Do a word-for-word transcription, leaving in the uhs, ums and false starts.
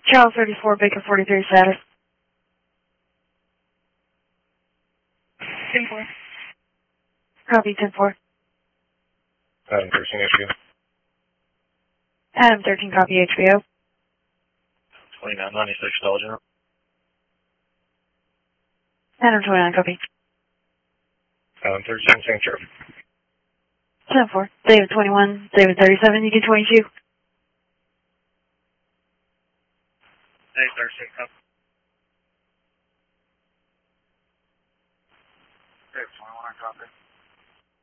Charles thirty-four, Baker forty-three, status. ten four. Copy, ten four. Adam thirteen, H B O. Adam thirteen, copy, H B O. twenty-nine ninety-six, Dollar General. Adam twenty-nine, copy. Adam thirteen, Saint Joe. ten four. David twenty-one, David thirty-seven, you get twenty-two. David thirty-six, copy. David twenty-one, copy.